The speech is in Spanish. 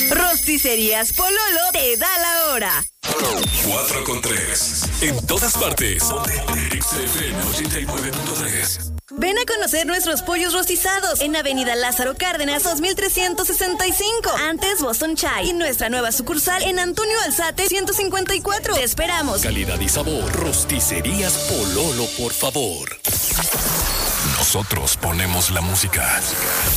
Rosticerías Pololo te da la hora. 4:3. En todas partes. XFM 89.3. Ven a conocer nuestros pollos rostizados en Avenida Lázaro Cárdenas 2365. Antes Boston Chai. Y nuestra nueva sucursal en Antonio Alzate 154. Te esperamos. Calidad y sabor. Rosticerías Pololo, por favor. Nosotros ponemos la música.